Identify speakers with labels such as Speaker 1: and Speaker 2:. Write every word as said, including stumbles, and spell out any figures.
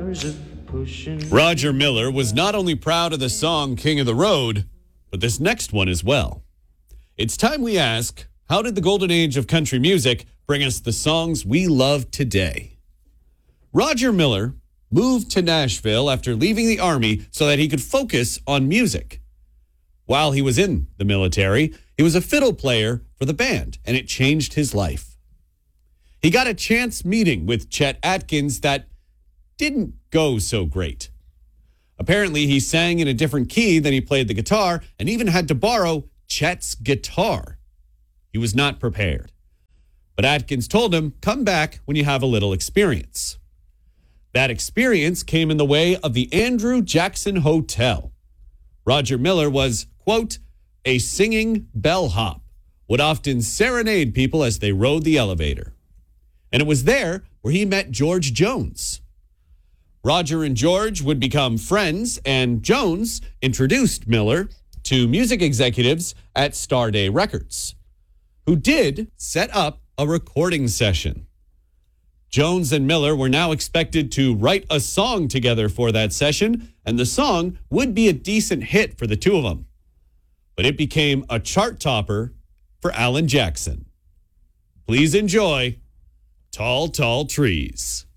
Speaker 1: Roger Miller was not only proud of the song King of the Road, but this next one as well. It's time we ask, how did the golden age of country music bring us the songs we love today? Roger Miller moved to Nashville after leaving the Army so that he could focus on music. While he was in the military, he was a fiddle player for the band, and it changed his life. He got a chance meeting with Chet Atkins that didn't go so great. Apparently, he sang in a different key than he played the guitar and even had to borrow Chet's guitar. He was not prepared. But Atkins told him, come back when you have a little experience. That experience came in the way of the Andrew Jackson Hotel. Roger Miller was, quote, a singing bellhop, would often serenade people as they rode the elevator. And it was there where he met George Jones. Roger and George would become friends, and Jones introduced Miller to music executives at Starday Records, who did set up a recording session. Jones and Miller were now expected to write a song together for that session, and the song would be a decent hit for the two of them. But it became a chart topper for Alan Jackson. Please enjoy Tall, Tall Trees.